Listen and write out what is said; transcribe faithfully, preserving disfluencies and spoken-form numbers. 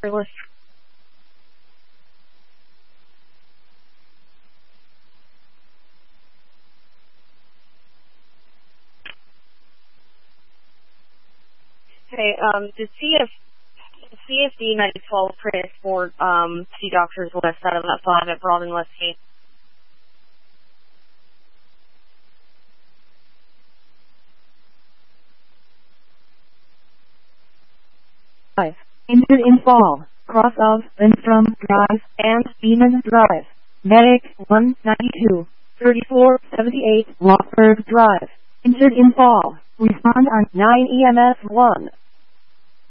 Fearless. Hey, um, the C F C F D ninety twelve transport um C doctors west out of that five at Broad and Westgate. Drive. Injured in fall. Cross of Lindstrom Drive and Beeman Drive. Medic one ninety-two, thirty-four seventy-eight Lockberg Drive. Injured in fall. Respond on nine E M S one.